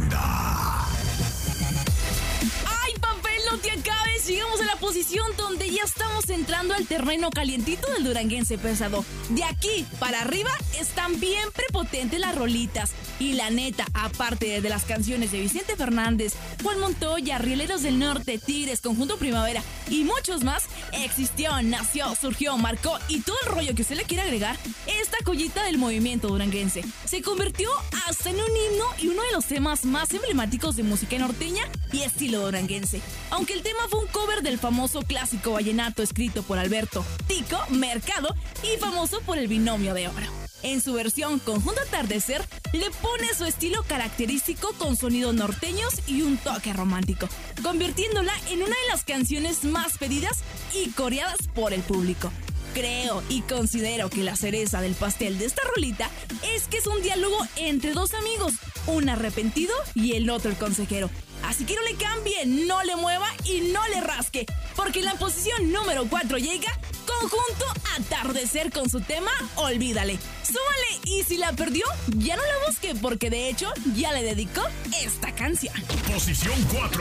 Banda. ¡Ay, papel, no te acabes! Llegamos a la posición donde ya estamos entrando al terreno calientito del duranguense pesado. De aquí para arriba están bien prepotentes las rolitas. Y la neta, aparte de las canciones de Vicente Fernández, Juan Montoya, Rieleros del Norte, Tigres, Conjunto Primavera y muchos más, existió, nació, surgió, marcó y todo el rollo que usted le quiera agregar, esta joyita del movimiento duranguense se convirtió hasta en un himno y uno de los temas más emblemáticos de música norteña y estilo duranguense. Aunque el tema fue un cover del famoso clásico vallenato escrito por Alberto Tico Mercado y famoso por el Binomio de Oro. En su versión Conjunto Atardecer, le pone su estilo característico con sonidos norteños y un toque romántico, convirtiéndola en una de las canciones más pedidas y coreadas por el público. Creo y considero que la cereza del pastel de esta rolita es que es un diálogo entre dos amigos, un arrepentido y el otro el consejero. Así que no le cambie, no le mueva y no le rasque, porque en la posición número 4 llega Conjunto Atardecer con su tema Olvídale. Súbale y si la perdió, ya no la busque porque de hecho ya le dedicó esta canción. Posición 4.